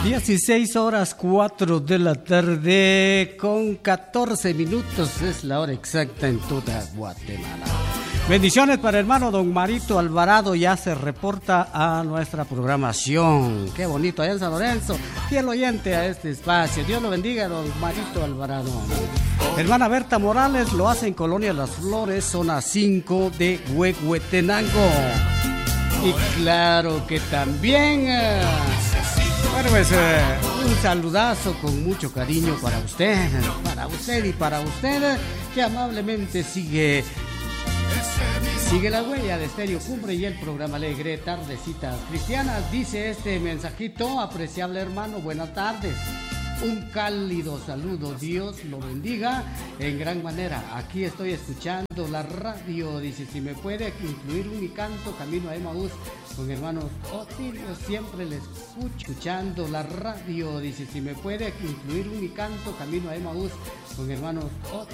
16:04 de la tarde con 14 minutos es la hora exacta en toda Guatemala. Bendiciones para el hermano don Marito Alvarado, ya se reporta a nuestra programación. Qué bonito allá en San Lorenzo, fiel oyente a este espacio. Dios lo bendiga, don Marito Alvarado. Hermana Berta Morales lo hace en Colonia Las Flores, zona 5 de Huehuetenango. Y claro que también, bueno, pues un saludazo con mucho cariño para usted y para usted, que amablemente sigue la huella de Estéreo Cumbre y el programa alegre Tardecitas Cristianas. Dice este mensajito: apreciable hermano, buenas tardes. Un cálido saludo, Dios lo bendiga en gran manera. Aquí estoy escuchando la radio, dice, si me puede incluir un mi canto Camino a Emaús con hermanos Otilio, siempre le escuchando la radio, dice, si me puede incluir un mi canto Camino a Emaús con hermanos